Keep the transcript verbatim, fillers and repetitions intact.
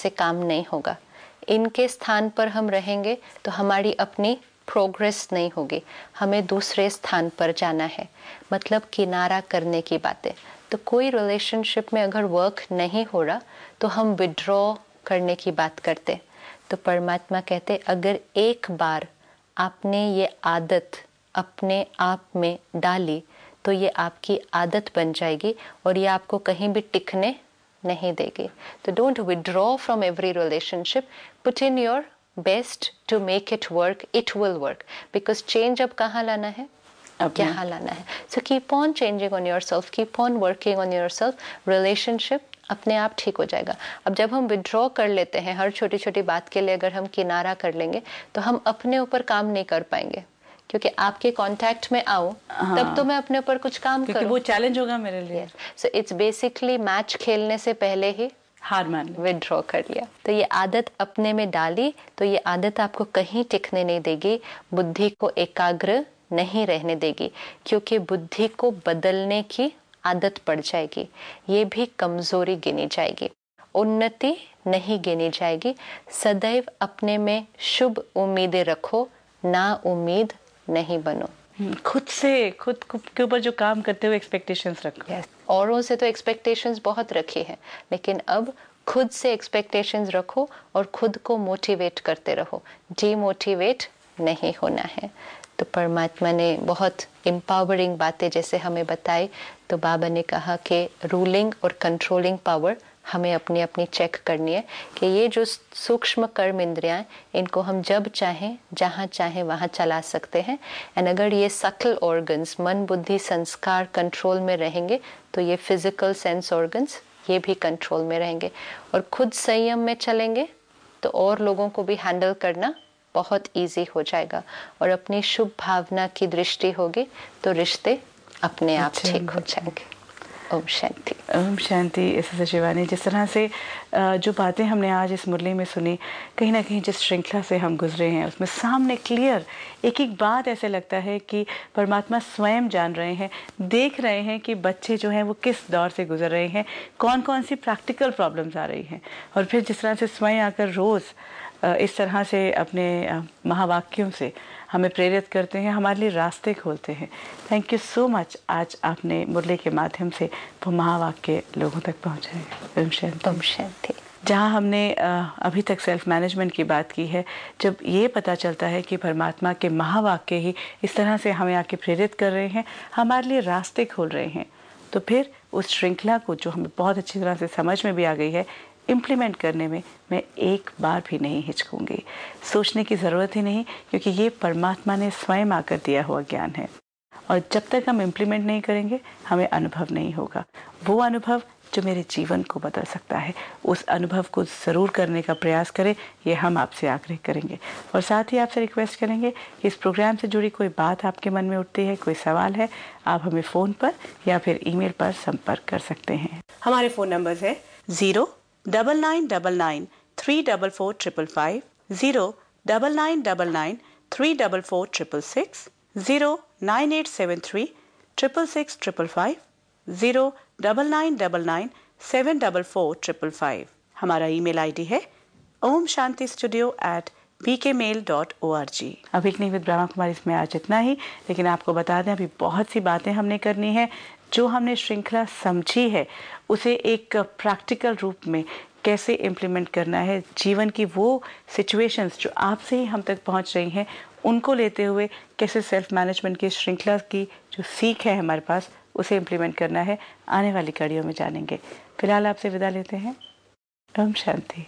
से काम नहीं होगा। इनके स्थान पर हम रहेंगे तो हमारी अपनी प्रोग्रेस नहीं होगी, हमें दूसरे स्थान पर जाना है, मतलब किनारा करने की बातें। तो कोई रिलेशनशिप में अगर वर्क नहीं हो रहा तो हम विड्रॉ करने की बात करते। तो परमात्मा कहते अगर एक बार आपने ये आदत अपने आप में डाली तो ये आपकी आदत बन जाएगी और ये आपको कहीं भी टिकने नहीं देगी। तो don't withdraw from every relationship, put in your best to make it work, it will work, because change अब कहाँ लाना है, अब यहाँ लाना है। So keep on changing on your self, keep on working on your self, relationship अपने आप ठीक हो जाएगा। अब जब हम विड्रॉ कर लेते हैं हर छोटी छोटी बात के लिए, अगर हम किनारा कर लेंगे तो हम अपने ऊपर काम नहीं कर पाएंगे, क्योंकि आपके कांटेक्ट में आऊं हाँ, तब तो मैं अपने ऊपर कुछ काम करूं, वो चैलेंज होगा मेरे लिए। सो इट्स बेसिकली मैच खेलने से पहले ही हार मान विड्रॉ कर लिया। तो ये आदत अपने में डाली तो ये आदत आपको कहीं टिकने नहीं देगी, बुद्धि को एकाग्र नहीं रहने देगी, क्योंकि बुद्धि को बदलने की आदत पड़ जाएगी, ये भी कमजोरी गिनी जाएगी, उन्नति नहीं गिनी जाएगी। सदैव अपने में शुभ उम्मीदें रखो, ना उम्मीद नहीं बनो। खुद से खुद के ऊपर जो काम करते हुए एक्सपेक्टेशंस रखो। yes. औरों से तो एक्सपेक्टेशंस बहुत रखी है, लेकिन अब खुद से एक्सपेक्टेशंस रखो और खुद को मोटिवेट करते रहो, डीमोटिवेट नहीं होना है। तो परमात्मा ने बहुत एम्पावरिंग बातें जैसे हमें बताई। तो बाबा ने कहा कि रूलिंग और कंट्रोलिंग पावर हमें अपनी अपनी चेक करनी है कि ये जो सूक्ष्म कर्म इंद्रियां, इनको हम जब चाहें जहाँ चाहें वहाँ चला सकते हैं। एंड अगर ये सटल ऑर्गन्स मन बुद्धि संस्कार कंट्रोल में रहेंगे तो ये फिजिकल सेंस ऑर्गन्स ये भी कंट्रोल में रहेंगे, और खुद संयम में चलेंगे तो और लोगों को भी हैंडल करना बहुत इजी हो जाएगा, और अपनी शुभ भावना की दृष्टि होगी तो रिश्ते अपने आप ठीक हो जाएंगे। ओम शांति। ओम शांति। एस शिवानी, जिस तरह से जो बातें हमने आज इस मुरली में सुनी, कहीं ना कहीं जिस श्रृंखला से हम गुजरे हैं उसमें सामने क्लियर एक एक बात ऐसे लगता है कि परमात्मा स्वयं जान रहे हैं, देख रहे हैं कि बच्चे जो हैं वो किस दौर से गुजर रहे हैं, कौन कौन सी प्रैक्टिकल प्रॉब्लम्स आ रही हैं, और फिर जिस तरह से स्वयं आकर रोज़ इस तरह से अपने महावाक्यों से हमें प्रेरित करते हैं, हमारे लिए रास्ते खोलते हैं। Thank you so much. आज आपने मुरली के माध्यम से वो महावाक्य लोगों तक पहुंचाए। ओम शांति। ओम शांति। जहाँ हमने अभी तक सेल्फ मैनेजमेंट की बात की है, जब ये पता चलता है कि परमात्मा के महावाक्य ही इस तरह से हमें आके प्रेरित कर रहे हैं, हमारे लिए रास्ते खोल रहे हैं, तो फिर उस श्रृंखला को जो हमें बहुत अच्छी तरह से समझ में भी आ गई है, इम्प्लीमेंट करने में मैं एक बार भी नहीं हिचकूंगी। सोचने की ज़रूरत ही नहीं, क्योंकि ये परमात्मा ने स्वयं आकर दिया हुआ ज्ञान है, और जब तक हम इम्प्लीमेंट नहीं करेंगे हमें अनुभव नहीं होगा। वो अनुभव जो मेरे जीवन को बदल सकता है, उस अनुभव को ज़रूर करने का प्रयास करें, ये हम आपसे आग्रह करेंगे। और साथ ही आपसे रिक्वेस्ट करेंगे कि इस प्रोग्राम से जुड़ी कोई बात आपके मन में उठती है, कोई सवाल है, आप हमें फ़ोन पर या फिर ईमेल पर संपर्क कर सकते हैं। हमारे फ़ोन नंबर है zero double nine double nine three double four triple five, zero double nine double nine three double four triple six, zero nine eight seven three triple six triple five, zero double nine double nine seven double four triple five. हमारा email ID है Om Shanti studio eight P के mail dot O R G. अभी नहीं with Brahma Kumari इसमें आज इतना ही, लेकिन आपको बता दें अभी बहुत सी बातें हमने करनी है। जो हमने श्रृंखला समझी है उसे एक प्रैक्टिकल रूप में कैसे इम्प्लीमेंट करना है, जीवन की वो सिचुएशंस जो आपसे ही हम तक पहुंच रही हैं उनको लेते हुए कैसे सेल्फ मैनेजमेंट की श्रृंखला की जो सीख है हमारे पास उसे इम्प्लीमेंट करना है, आने वाली कड़ियों में जानेंगे। फिलहाल आपसे विदा लेते हैं। ओम शांति।